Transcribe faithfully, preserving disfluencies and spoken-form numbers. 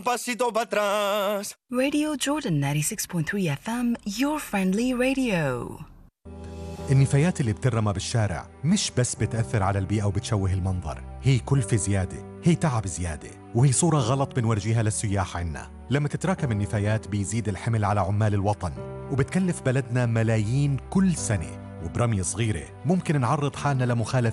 pasito para atrás. Radio Jordan ninety-six point three F M, your friendly radio. النفايات اللي بترمى بالشارع مش بس بتأثر على البيئة وبتشوه المنظر، هي كلفة زيادة، هي تعب زيادة، وهي صورة غلط بنورجيها للسياح عنا. لما تتراكم النفايات بيزيد الحمل على عمال الوطن، وبتكلف بلدنا ملايين كل سنة، وبرمية صغيرة ممكن نعرض حالنا لمخالفات